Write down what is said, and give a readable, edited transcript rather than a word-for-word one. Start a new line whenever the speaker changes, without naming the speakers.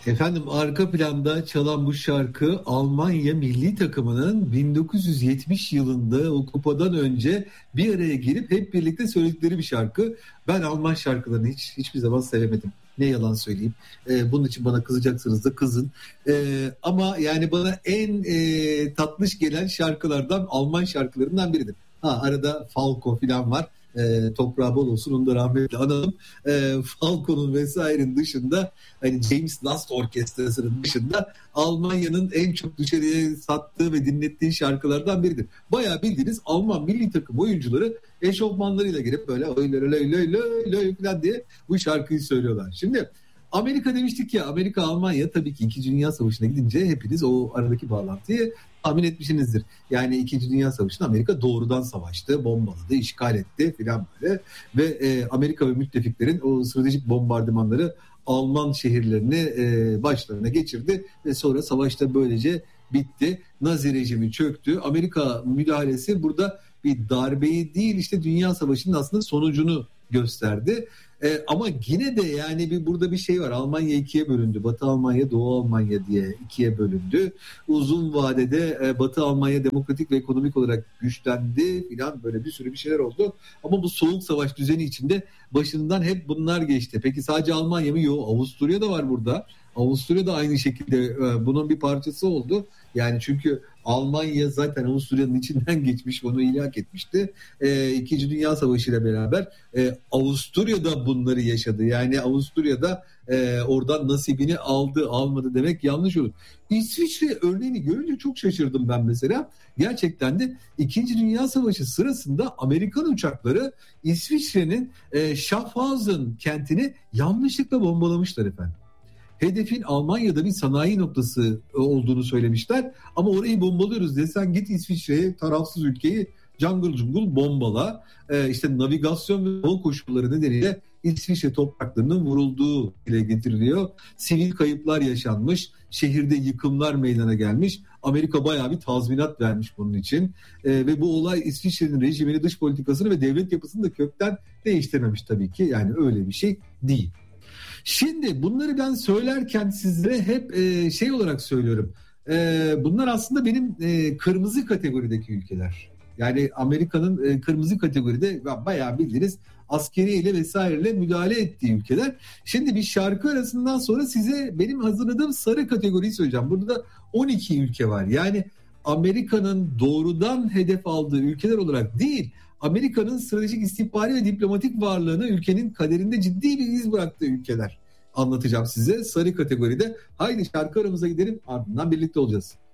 Efendim, arka planda çalan bu şarkı Almanya milli takımının 1970 yılında o kupadan önce bir araya gelip hep birlikte söyledikleri bir şarkı. Ben Alman şarkılarını hiçbir zaman sevemedim. Ne yalan söyleyeyim. Bunun için bana kızacaksınız da kızın. Ama yani bana en tatlış gelen şarkılardan Alman şarkılarından biridir. Ha, arada Falco falan var. Toprağı bol olsun, onu da rahmetle analım. Falco'nun vesairenin dışında, hani James Last Orkestrası'nın dışında Almanya'nın en çok dışarıya sattığı ve dinlettiği şarkılardan biridir. Bayağı bildiğiniz Alman milli takım oyuncuları eşofmanlarıyla gelip böyle öyle falan diye bu şarkıyı söylüyorlar. Şimdi Amerika demiştik ya, Amerika Almanya tabii ki 2. Dünya Savaşı'na gidince hepiniz o aradaki bağlantıyı tahmin etmişsinizdir. Yani 2. Dünya Savaşı'nda Amerika doğrudan savaştı, bombaladı, işgal etti filan böyle. Ve Amerika ve müttefiklerin o stratejik bombardımanları Alman şehirlerini başlarına geçirdi ve sonra savaşta böylece bitti. Nazi rejimi çöktü. Amerika müdahalesi burada bir darbeyi değil, işte Dünya Savaşı'nın aslında sonucunu gösterdi. Ama yine de yani burada bir şey var. Almanya ikiye bölündü. Batı Almanya, Doğu Almanya diye ikiye bölündü. Uzun vadede Batı Almanya demokratik ve ekonomik olarak güçlendi filan, böyle bir sürü bir şeyler oldu. Ama bu soğuk savaş düzeni içinde başından hep bunlar geçti. Peki sadece Almanya mı? Yok. Avusturya da var burada. Avusturya da aynı şekilde bunun bir parçası oldu. Yani çünkü Almanya zaten Avusturya'nın içinden geçmiş, onu ilhak etmişti. İkinci Dünya Savaşı ile beraber Avusturya da bunları yaşadı. Yani Avusturya da oradan nasibini aldı, almadı demek yanlış olur. İsviçre örneğini görünce çok şaşırdım ben mesela. Gerçekten de İkinci Dünya Savaşı sırasında Amerikan uçakları İsviçre'nin Schaffhausen kentini yanlışlıkla bombalamışlar efendim. Hedefin Almanya'da bir sanayi noktası olduğunu söylemişler. Ama orayı bombalıyoruz desen, git İsviçre'ye, tarafsız ülkeyi cangır cungur bombala. İşte navigasyon ve hava koşulları nedeniyle İsviçre topraklarının vurulduğu dile getiriliyor. Sivil kayıplar yaşanmış. Şehirde yıkımlar meydana gelmiş. Amerika bayağı bir tazminat vermiş bunun için. Ve bu olay İsviçre'nin rejimini, dış politikasını ve devlet yapısını da kökten değiştirmemiş tabii ki. Yani öyle bir şey değil. Şimdi bunları ben söylerken sizlere hep şey olarak söylüyorum. Bunlar aslında benim kırmızı kategorideki ülkeler. Yani Amerika'nın kırmızı kategoride bayağı bildiğiniz askeriyle vesaireyle müdahale ettiği ülkeler. Şimdi bir şarkı arasından sonra size benim hazırladığım sarı kategoriyi söyleyeceğim. Burada da 12 ülke var. Yani Amerika'nın doğrudan hedef aldığı ülkeler olarak değil, Amerika'nın stratejik, istihbari ve diplomatik varlığını ülkenin kaderinde ciddi bir iz bıraktığı ülkeler anlatacağım size sarı kategoride. Haydi şarkı aramıza gidelim, ardından birlikte olacağız.